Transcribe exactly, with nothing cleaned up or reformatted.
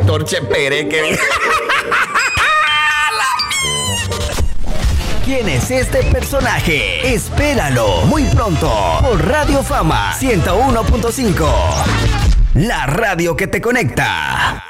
doctor Chepereque. ¿Quién es este personaje? Espéralo muy pronto por Radio Fama ciento uno punto cinco. La radio que te conecta.